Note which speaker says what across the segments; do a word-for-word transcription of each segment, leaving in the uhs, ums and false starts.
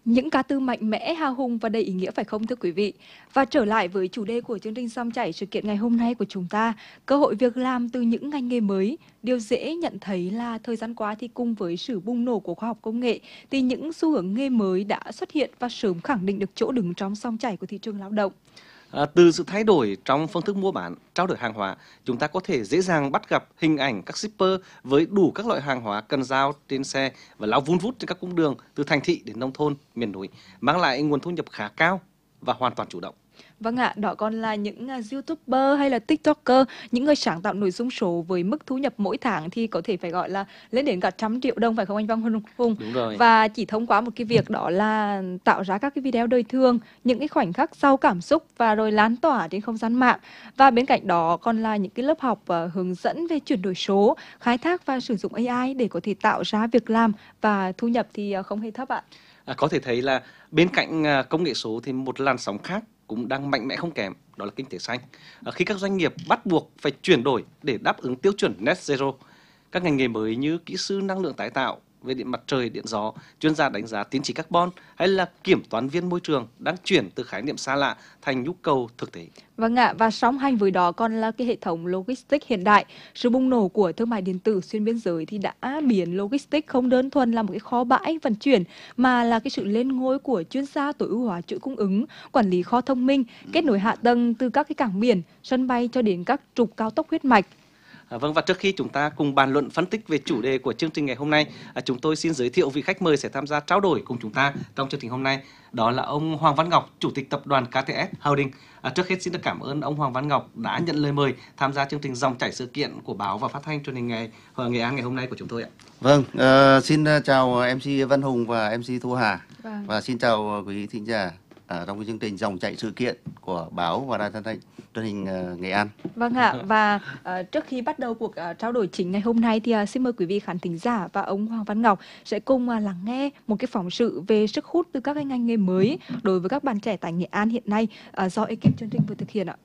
Speaker 1: Những cá tư mạnh mẽ, hào hùng và đầy ý nghĩa phải không thưa quý vị? Và trở lại với chủ đề của chương trình Dòng chảy sự kiện ngày hôm nay của chúng ta, cơ hội việc làm từ những ngành nghề mới. Điều dễ nhận thấy là thời gian qua thì cùng với sự bùng nổ của khoa học công nghệ thì những xu hướng nghề mới đã xuất hiện và sớm khẳng định được chỗ đứng trong dòng chảy của thị trường lao động.
Speaker 2: À, từ sự thay đổi trong phương thức mua bán, trao đổi hàng hóa, chúng ta có thể dễ dàng bắt gặp hình ảnh các shipper với đủ các loại hàng hóa cần giao trên xe và lao vun vút trên các cung đường từ thành thị đến nông thôn, miền núi, mang lại nguồn thu nhập khá cao và hoàn toàn chủ động.
Speaker 1: Vâng ạ, đó còn là những uh, YouTuber hay là TikToker, những người sáng tạo nội dung số với mức thu nhập mỗi tháng thì có thể phải gọi là lên đến cả trăm triệu đồng phải không anh Văn Hùng? Hùng?
Speaker 2: Đúng rồi.
Speaker 1: Và chỉ thông qua một cái việc đó là tạo ra các cái video đời thường, những cái khoảnh khắc giàu cảm xúc và rồi lan tỏa trên không gian mạng. Và bên cạnh đó còn là những cái lớp học uh, hướng dẫn về chuyển đổi số, khai thác và sử dụng a i để có thể tạo ra việc làm và thu nhập thì uh, không hề thấp ạ.
Speaker 2: À, có thể thấy là bên cạnh à, công nghệ số thì một làn sóng khác cũng đang mạnh mẽ không kém, đó là kinh tế xanh. À, khi các doanh nghiệp bắt buộc phải chuyển đổi để đáp ứng tiêu chuẩn net zero, các ngành nghề mới như kỹ sư năng lượng tái tạo về điện mặt trời, điện gió, chuyên gia đánh giá tín chỉ carbon hay là kiểm toán viên môi trường đang chuyển từ khái niệm xa lạ thành nhu cầu thực tế.
Speaker 1: Vâng ạ, và song hành với đó còn là cái hệ thống logistics hiện đại. Sự bùng nổ của thương mại điện tử xuyên biên giới thì đã biến logistics không đơn thuần là một cái kho bãi vận chuyển mà là cái sự lên ngôi của chuyên gia tối ưu hóa chuỗi cung ứng, quản lý kho thông minh, kết nối hạ tầng từ các cái cảng biển, sân bay cho đến các trục cao tốc huyết mạch.
Speaker 2: À, vâng, và trước khi chúng ta cùng bàn luận phân tích về chủ đề của chương trình ngày hôm nay, à, chúng tôi xin giới thiệu vị khách mời sẽ tham gia trao đổi cùng chúng ta trong chương trình hôm nay. Đó là ông Hoàng Văn Ngọc, Chủ tịch Tập đoàn ca tê ét Holding. À, trước hết xin được cảm ơn ông Hoàng Văn Ngọc đã nhận lời mời tham gia chương trình Dòng chảy sự kiện của báo và phát thanh truyền hình ngày Nghệ An ngày hôm nay của chúng tôi ạ.
Speaker 3: Vâng, uh, xin chào em xê Văn Hùng và em xê Thu Hà.
Speaker 1: Vâng.
Speaker 3: Và xin chào quý thính giả ở trong cái chương trình Dòng chảy sự kiện của báo và đài phát thanh truyền hình uh, Nghệ An.
Speaker 1: Vâng ạ, và uh, trước khi bắt đầu cuộc uh, trao đổi chính ngày hôm nay thì uh, xin mời quý vị khán thính giả và ông Hoàng Văn Ngọc sẽ cùng uh, lắng nghe một cái phóng sự về sức hút từ các cái ngành nghề mới đối với các bạn trẻ tại Nghệ An hiện nay uh, do ekip chương trình vừa thực hiện ạ.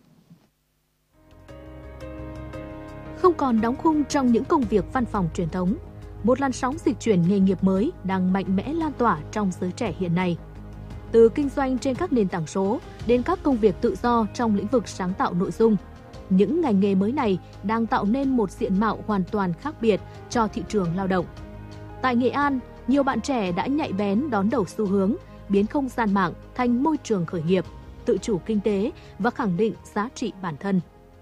Speaker 4: Không còn đóng khung trong những công việc văn phòng truyền thống, một làn sóng dịch chuyển nghề nghiệp mới đang mạnh mẽ lan tỏa trong giới trẻ hiện nay. Từ kinh doanh trên các nền tảng số đến các công việc tự do trong lĩnh vực sáng tạo nội dung, những ngành nghề mới này đang tạo nên một diện mạo hoàn toàn khác biệt cho thị trường lao động. Tại Nghệ An, nhiều bạn trẻ đã nhạy bén đón đầu xu hướng, biến không gian mạng thành môi trường khởi nghiệp, tự chủ kinh tế và khẳng định giá trị bản thân.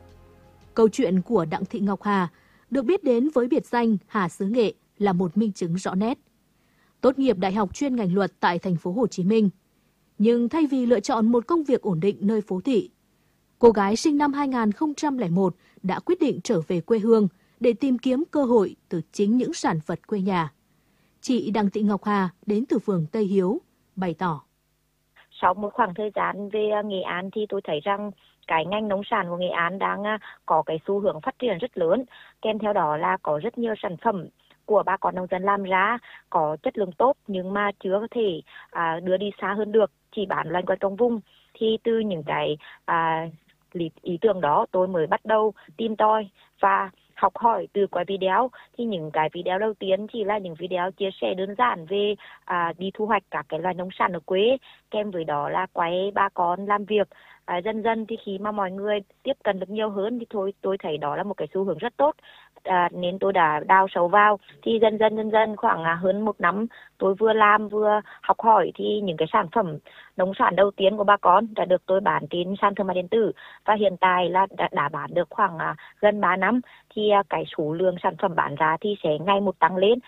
Speaker 4: Câu chuyện của Đặng Thị Ngọc Hà, được biết đến với biệt danh Hà xứ Nghệ, là một minh chứng rõ nét. Tốt nghiệp đại học chuyên ngành luật tại thành phố Hồ Chí Minh, nhưng thay vì lựa chọn một công việc ổn định nơi phố thị, cô gái sinh năm hai nghìn không trăm lẻ một đã quyết định trở về quê hương để tìm kiếm cơ hội từ chính những sản vật quê nhà. Chị Đặng Thị Ngọc Hà đến từ phường Tây Hiếu, bày tỏ.
Speaker 5: Sau một khoảng thời gian về Nghệ An thì tôi thấy rằng cái ngành nông sản của Nghệ An đang có cái xu hướng phát triển rất lớn. Kèm theo đó là có rất nhiều sản phẩm của bà con nông dân làm ra có chất lượng tốt nhưng mà chưa có thể à, đưa đi xa hơn được, chỉ bán loanh quanh trong vùng. Thì từ những cái à, ý tưởng đó tôi mới bắt đầu tìm tòi và học hỏi từ quay video. Thì những cái video đầu tiên chỉ là những video chia sẻ đơn giản về à, đi thu hoạch các cái loài nông sản ở quê, kèm với đó là quay bà con làm việc. À, dần dần thì khi mà mọi người tiếp cận được nhiều hơn thì thôi tôi thấy đó là một cái xu hướng rất tốt, à, nên tôi đã đào sâu vào. Thì dần dần dần dần khoảng à, hơn một năm tôi vừa làm vừa học hỏi thì những cái sản phẩm nông sản đầu tiên của bà con đã được tôi bán trên sàn thương mại điện tử, và hiện tại là đã, đã bán được khoảng à, gần ba năm thì à, cái số lượng sản phẩm bán ra thì sẽ ngày một tăng lên.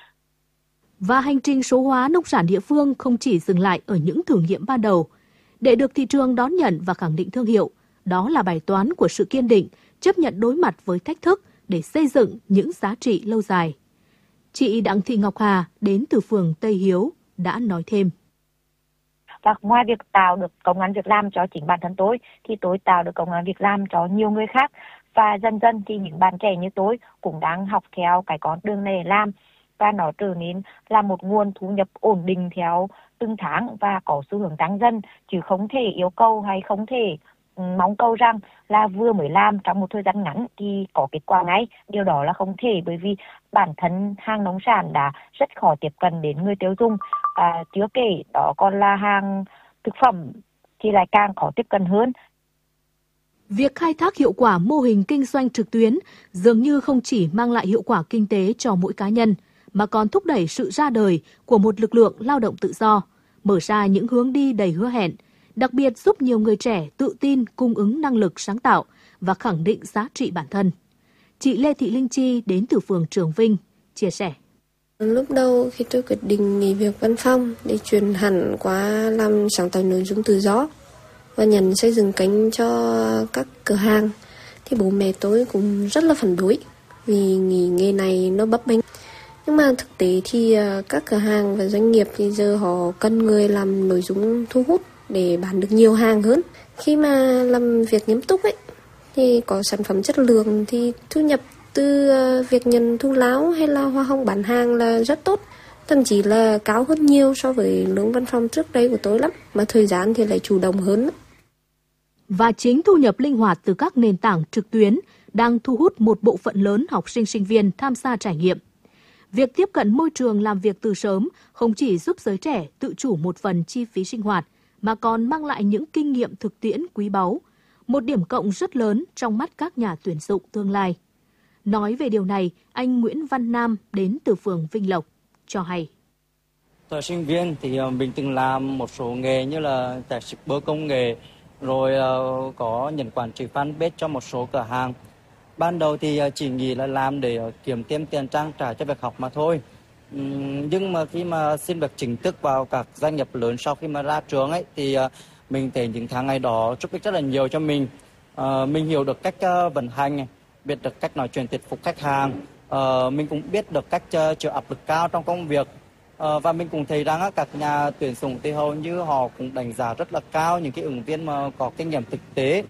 Speaker 4: Và hành trình số hóa nông sản địa phương không chỉ dừng lại ở những thử nghiệm ban đầu. Để được thị trường đón nhận và khẳng định thương hiệu, đó là bài toán của sự kiên định, chấp nhận đối mặt với thách thức để xây dựng những giá trị lâu dài. Chị Đặng Thị Ngọc Hà đến từ phường Tây Hiếu đã nói thêm.
Speaker 5: Và ngoài việc tạo được công ăn việc làm cho chính bản thân tôi, thì tôi tạo được công ăn việc làm cho nhiều người khác. Và dần dần thì những bạn trẻ như tôi cũng đang học theo cái con đường này để làm. Và nó trở nên là một nguồn thu nhập ổn định theo từng tháng và có xu hướng tăng dần, chứ không thể yêu cầu hay không thể mong cầu rằng là vừa mới làm trong một thời gian ngắn thì có kết quả ngay. Điều đó là không thể, bởi vì bản thân hàng nông sản đã rất khó tiếp cận đến người tiêu dùng. À, chưa kể đó còn là hàng thực phẩm thì lại càng khó tiếp cận hơn.
Speaker 4: Việc khai thác hiệu quả mô hình kinh doanh trực tuyến dường như không chỉ mang lại hiệu quả kinh tế cho mỗi cá nhân, mà còn thúc đẩy sự ra đời của một lực lượng lao động tự do, mở ra những hướng đi đầy hứa hẹn, đặc biệt giúp nhiều người trẻ tự tin cung ứng năng lực sáng tạo và khẳng định giá trị bản thân. Chị Lê Thị Linh Chi đến từ phường Trường Vinh chia sẻ.
Speaker 6: Lúc đầu khi tôi quyết định nghỉ việc văn phòng để chuyển hẳn qua làm sáng tạo nội dung tự do và nhận xây dựng kênh cho các cửa hàng, thì bố mẹ tôi cũng rất là phản đối vì nghề nghề này nó bấp bênh. Nhưng mà thực tế thì các cửa hàng và doanh nghiệp thì giờ họ cần người làm nội dung thu hút để bán được nhiều hàng hơn. Khi mà làm việc nghiêm túc ấy thì có sản phẩm chất lượng thì thu nhập từ việc nhận thu láo hay là hoa hồng bán hàng là rất tốt, thậm chí là cao hơn nhiều so với lương văn phòng trước đây của tôi lắm, mà thời gian thì lại chủ động hơn.
Speaker 4: Và chính thu nhập linh hoạt từ các nền tảng trực tuyến đang thu hút một bộ phận lớn học sinh sinh viên tham gia trải nghiệm. Việc tiếp cận môi trường làm việc từ sớm không chỉ giúp giới trẻ tự chủ một phần chi phí sinh hoạt, mà còn mang lại những kinh nghiệm thực tiễn quý báu, một điểm cộng rất lớn trong mắt các nhà tuyển dụng tương lai. Nói về điều này, anh Nguyễn Văn Nam đến từ phường Vinh Lộc cho hay.
Speaker 7: Thời sinh viên thì mình từng làm một số nghề như là chạy shipper công nghệ, rồi có nhận quản trị fanpage cho một số cửa hàng. Ban đầu thì chỉ nghĩ là làm để kiếm thêm tiền trang trải cho việc học mà thôi. Nhưng mà khi mà xin việc chính thức vào các doanh nghiệp lớn sau khi mà ra trường ấy, thì mình thấy những tháng ngày đó giúp ích rất là nhiều cho mình. Mình hiểu được cách vận hành, biết được cách nói chuyện thuyết phục khách hàng. Mình cũng biết được cách chịu áp lực cao trong công việc. Và mình cũng thấy rằng các nhà tuyển dụng thì hầu như họ cũng đánh giá rất là cao những cái ứng viên mà có kinh nghiệm thực tế.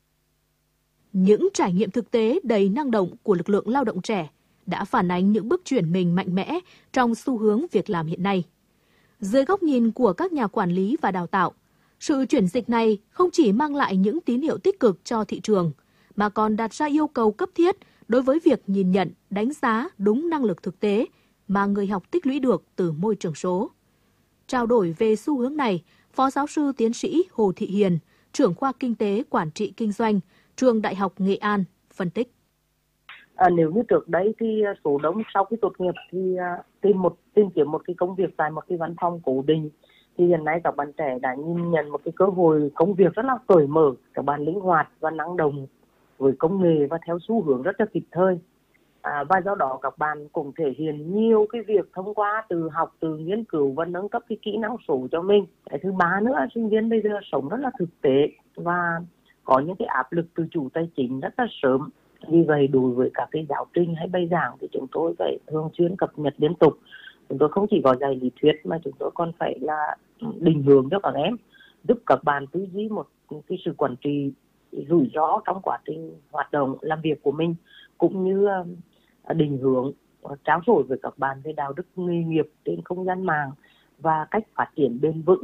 Speaker 4: Những trải nghiệm thực tế đầy năng động của lực lượng lao động trẻ đã phản ánh những bước chuyển mình mạnh mẽ trong xu hướng việc làm hiện nay. Dưới góc nhìn của các nhà quản lý và đào tạo, sự chuyển dịch này không chỉ mang lại những tín hiệu tích cực cho thị trường, mà còn đặt ra yêu cầu cấp thiết đối với việc nhìn nhận, đánh giá đúng năng lực thực tế mà người học tích lũy được từ môi trường số. Trao đổi về xu hướng này, Phó giáo sư tiến sĩ Hồ Thị Hiền, trưởng khoa Kinh tế Quản trị Kinh doanh, Trường Đại học Nghệ An, phân tích.
Speaker 8: À, nếu như trước đây thì số đông sau khi tốt nghiệp thì uh, tìm một tìm kiếm một cái công việc tại một cái văn phòng cố định, thì hiện nay các bạn trẻ đã nhìn nhận một cái cơ hội công việc rất là cởi mở, các bạn linh hoạt và năng động với công nghệ và theo xu hướng rất là kịp thời. À, và do đó các bạn cũng thể hiện nhiều cái việc thông qua từ học, từ nghiên cứu và nâng cấp cái kỹ năng số cho mình. Cái thứ ba nữa, sinh viên bây giờ sống rất là thực tế và có những cái áp lực từ chủ tài chính rất là sớm. Vì vậy đối với các cái giáo trình hay bài giảng thì chúng tôi phải thường xuyên cập nhật liên tục. Chúng tôi không chỉ có dạy lý thuyết mà chúng tôi còn phải là định hướng cho các em, giúp các bạn tư duy một cái sự quản trị rủi ro trong quá trình hoạt động làm việc của mình, cũng như định hướng trao đổi với các bạn về đạo đức nghề nghiệp trên không gian mạng và cách phát triển bền vững.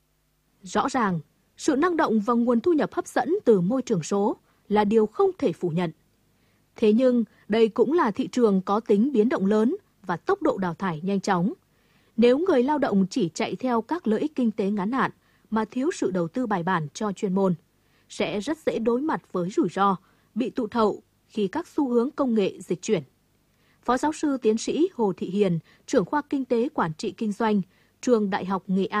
Speaker 4: Rõ ràng, sự năng động và nguồn thu nhập hấp dẫn từ môi trường số là điều không thể phủ nhận. Thế nhưng, đây cũng là thị trường có tính biến động lớn và tốc độ đào thải nhanh chóng. Nếu người lao động chỉ chạy theo các lợi ích kinh tế ngắn hạn mà thiếu sự đầu tư bài bản cho chuyên môn, sẽ rất dễ đối mặt với rủi ro, bị tụt hậu khi các xu hướng công nghệ dịch chuyển. Phó giáo sư tiến sĩ Hồ Thị Hiền, trưởng khoa Kinh tế Quản trị Kinh doanh, Trường Đại học Nghệ An